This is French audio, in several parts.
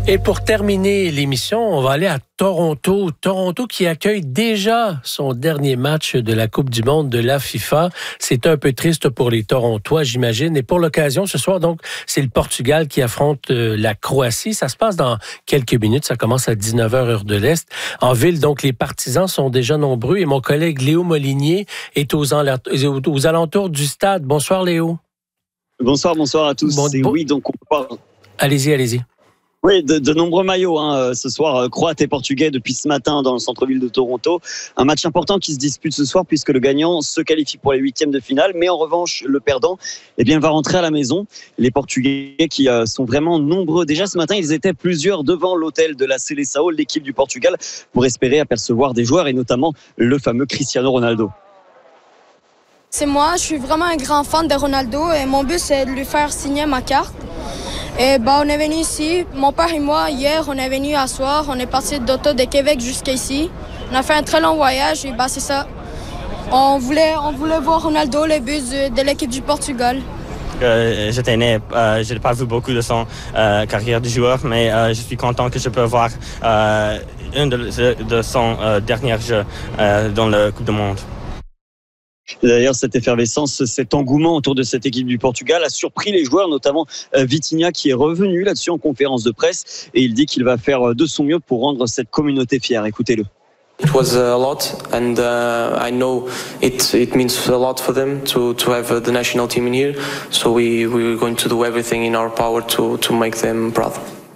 Et pour terminer l'émission, on va aller à Toronto. Toronto qui accueille déjà son dernier match de la Coupe du monde de la FIFA. C'est un peu triste pour les Torontois, j'imagine. Et pour l'occasion, ce soir, donc, c'est le Portugal qui affronte la Croatie. Ça se passe dans quelques minutes. Ça commence à 19h heure de l'Est. En ville, donc, les partisans sont déjà nombreux. Et mon collègue Léo Molinier est aux alentours du stade. Bonsoir, Léo. Bonsoir à tous. Oui, donc on part. Allez-y. Oui, de nombreux maillots ce soir, croates et portugais depuis ce matin dans le centre-ville de Toronto. Un match important qui se dispute ce soir puisque le gagnant se qualifie pour les huitièmes de finale. Mais en revanche, le perdant va rentrer à la maison. Les Portugais qui sont vraiment nombreux. Déjà ce matin, ils étaient plusieurs devant l'hôtel de la Seleção, l'équipe du Portugal, pour espérer apercevoir des joueurs et notamment le fameux Cristiano Ronaldo. C'est moi, je suis vraiment un grand fan de Ronaldo et mon but c'est de lui faire signer ma carte. Et on est venu ici, mon père et moi, hier, on est venu à soir, on est parti d'auto de Québec jusqu'ici. On a fait un très long voyage et c'est ça. On voulait voir Ronaldo, le but de l'équipe du Portugal. J'étais né, je n'ai pas vu beaucoup de son carrière de joueur, mais je suis content que je peux voir un de son dernier jeu dans la Coupe du Monde. D'ailleurs, cette effervescence, cet engouement autour de cette équipe du Portugal a surpris les joueurs, notamment Vitinha qui est revenu là-dessus en conférence de presse et il dit qu'il va faire de son mieux pour rendre cette communauté fière. Écoutez-le. It was a lot, and I know it means a lot for them to have the national team in here. So we're going to do everything in our power to make them proud.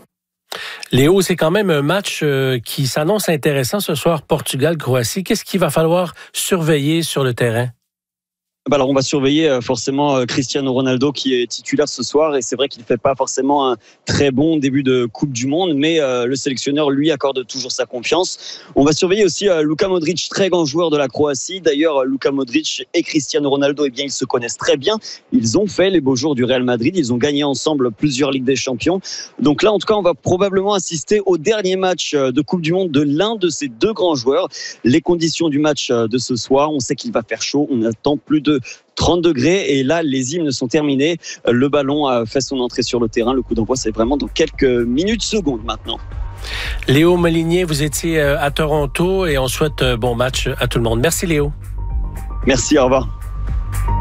Léo, c'est quand même un match qui s'annonce intéressant ce soir, Portugal-Croatie. Qu'est-ce qu'il va falloir surveiller sur le terrain? Alors on va surveiller forcément Cristiano Ronaldo qui est titulaire ce soir et c'est vrai qu'il ne fait pas forcément un très bon début de Coupe du Monde mais le sélectionneur lui accorde toujours sa confiance. On va surveiller aussi Luka Modric, très grand joueur de la Croatie. D'ailleurs Luka Modric et Cristiano Ronaldo ils se connaissent très bien. Ils ont fait les beaux jours du Real Madrid, ils ont gagné ensemble plusieurs Ligues des Champions. Donc là en tout cas on va probablement assister au dernier match de Coupe du Monde de l'un de ces deux grands joueurs. Les conditions du match de ce soir, on sait qu'il va faire chaud, on attend plus de 30 degrés et là les hymnes sont terminés, le ballon a fait son entrée sur le terrain, le coup d'envoi c'est vraiment dans quelques minutes secondes maintenant. Léo Molinier, vous étiez à Toronto et on souhaite bon match à tout le monde. Merci Léo. Merci, au revoir.